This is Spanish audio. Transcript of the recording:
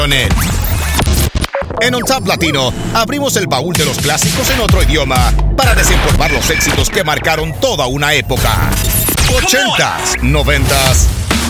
En On Top Latino, abrimos el baúl de los clásicos en otro idioma para desempolvar los éxitos que marcaron toda una época. 80s, 90s